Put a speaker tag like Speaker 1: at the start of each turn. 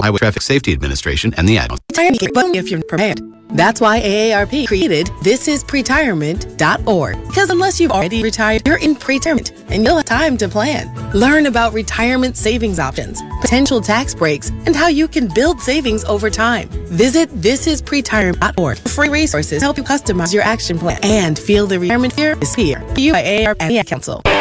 Speaker 1: Highway Traffic Safety Administration and the ad.
Speaker 2: Retirement if you're prepared. That's why AARP created thisispretirement.org. Because unless you've already retired, you're in pre-retirement and you'll have time to plan. Learn about retirement savings options, potential tax breaks, and how you can build savings over time. Visit thisispretirement.org for free resources to help you customize your action plan and feel the retirement fear is here. You by AARP and the Ad Council.